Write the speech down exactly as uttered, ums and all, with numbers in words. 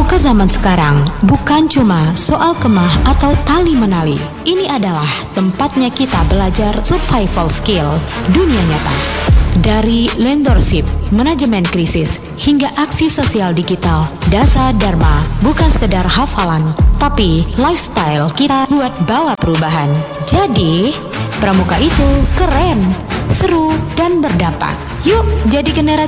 Pramuka zaman sekarang bukan cuma soal kemah atau tali menali. Ini adalah tempatnya kita belajar survival skill dunia nyata. Dari leadership, manajemen krisis, hingga aksi sosial digital, Dasa Dharma bukan sekedar hafalan, tapi lifestyle kita buat bawa perubahan. Jadi, Pramuka itu keren, seru, dan berdampak. Yuk, jadi generasi